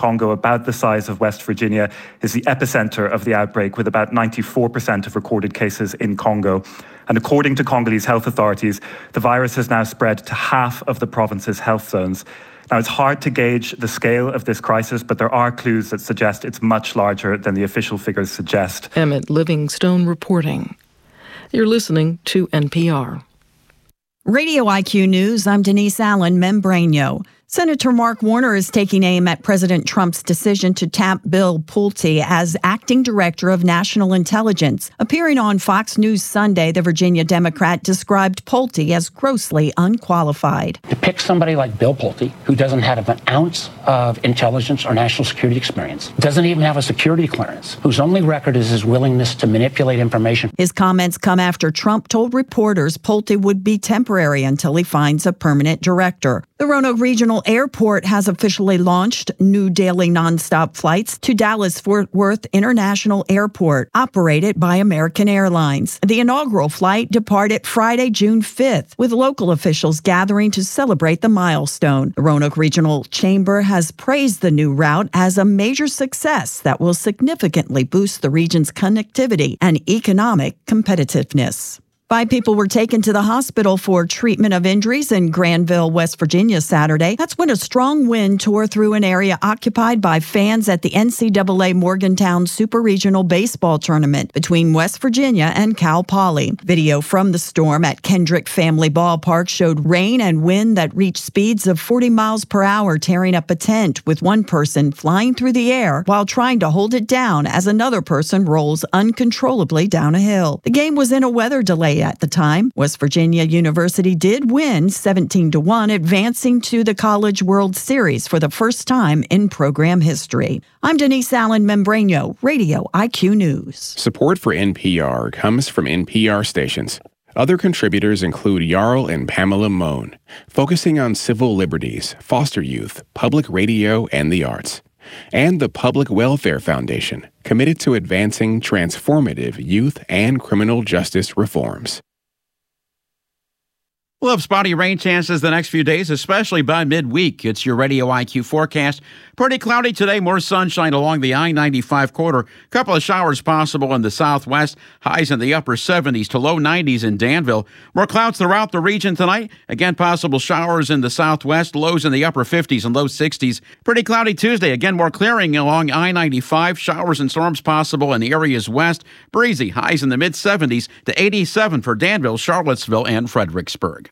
Congo, about the size of West Virginia, is the epicenter of the outbreak, with about 94% of recorded cases in Congo. And according to Congolese health authorities, the virus has now spread to half of the province's health zones. Now, it's hard to gauge the scale of this crisis, but there are clues that suggest it's much larger than the official figures suggest. Emmett Livingstone reporting. You're listening to NPR. Radio IQ News, I'm Denise Allen Membrano. Senator Mark Warner is taking aim at President Trump's decision to tap Bill Pulte as acting director of national intelligence. Appearing on Fox News Sunday, the Virginia Democrat described Pulte as grossly unqualified. To pick somebody like Bill Pulte, who doesn't have an ounce of intelligence or national security experience, doesn't even have a security clearance, whose only record is his willingness to manipulate information. His comments come after Trump told reporters Pulte would be temporary until he finds a permanent director. The Roanoke Regional Airport has officially launched new daily nonstop flights to Dallas-Fort Worth International Airport, operated by American Airlines. The inaugural flight departed Friday, June 5th, with local officials gathering to celebrate the milestone. The Roanoke Regional Chamber has praised the new route as a major success that will significantly boost the region's connectivity and economic competitiveness. 5 people were taken to the hospital for treatment of injuries in Granville, West Virginia Saturday. That's when a strong wind tore through an area occupied by fans at the NCAA Morgantown Super Regional Baseball Tournament between West Virginia and Cal Poly. Video from the storm at Kendrick Family Ballpark showed rain and wind that reached speeds of 40 miles per hour, tearing up a tent, with one person flying through the air while trying to hold it down as another person rolls uncontrollably down a hill. The game was in a weather delay at the time. West Virginia University did win 17-1, advancing to the College World Series for the first time in program history. I'm Denise Allen Membrano, Radio IQ News. Support for NPR comes from NPR stations. Other contributors include Jarl and Pamela Mohn, focusing on civil liberties, foster youth, public radio, and the arts. And the Public Welfare Foundation, committed to advancing transformative youth and criminal justice reforms. We'll have spotty rain chances the next few days, especially by midweek. It's your Radio IQ forecast. Pretty cloudy today, more sunshine along the I-95 corridor. Couple of showers possible in the southwest. Highs in the upper 70s to low 90s in Danville. More clouds throughout the region tonight. Again, possible showers in the southwest. Lows in the upper 50s and low 60s. Pretty cloudy Tuesday. Again, more clearing along I-95. Showers and storms possible in the areas west. Breezy. Highs in the mid-70s to 87 for Danville, Charlottesville, and Fredericksburg.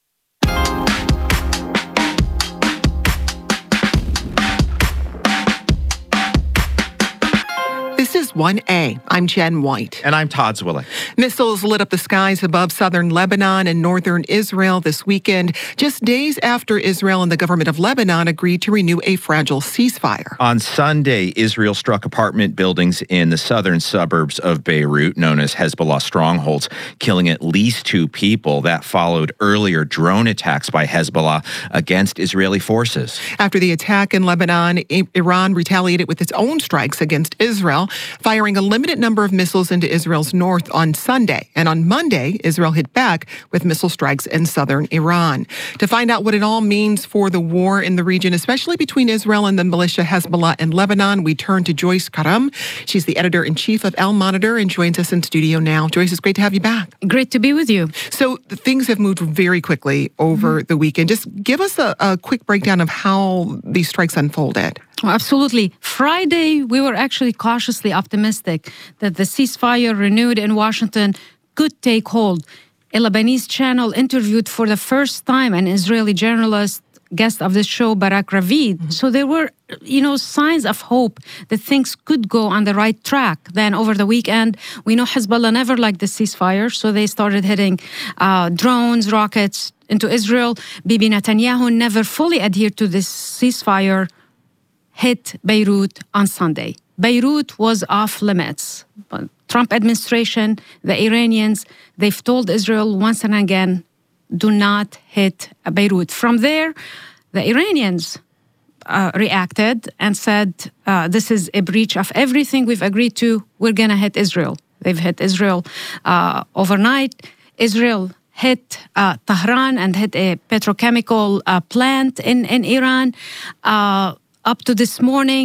This is 1A. I'm Jen White. And I'm Todd Zwillich. Missiles lit up the skies above southern Lebanon and northern Israel this weekend, just days after Israel and the government of Lebanon agreed to renew a fragile ceasefire. On Sunday, Israel struck apartment buildings in the southern suburbs of Beirut, known as Hezbollah strongholds, killing at least 2 people. That followed earlier drone attacks by Hezbollah against Israeli forces. After the attack in Lebanon, Iran retaliated with its own strikes against Israel, firing a limited number of missiles into Israel's north on Sunday. And on Monday, Israel hit back with missile strikes in southern Iran. To find out what it all means for the war in the region, especially between Israel and the militia Hezbollah in Lebanon, we turn to Joyce Karam. She's the editor-in-chief of El Monitor and joins us in studio now. Joyce, it's great to have you back. Great to be with you. So things have moved very quickly over the weekend. Just give us a quick breakdown of how these strikes unfolded. Oh, absolutely. Friday, we were actually cautiously optimistic that the ceasefire renewed in Washington could take hold. A Lebanese channel interviewed for the first time an Israeli journalist, guest of this show, Barak Ravid. Mm-hmm. So there were, signs of hope that things could go on the right track. Then over the weekend, we know Hezbollah never liked the ceasefire, so they started hitting drones, rockets into Israel. Bibi Netanyahu never fully adhered to this ceasefire, hit Beirut on Sunday. Beirut was off limits. But Trump administration, the Iranians, they've told Israel once and again, do not hit Beirut. From there, the Iranians reacted and said, this is a breach of everything we've agreed to. We're going to hit Israel. They've hit Israel overnight. Israel hit Tehran and hit a petrochemical plant in Iran. Up to this morning,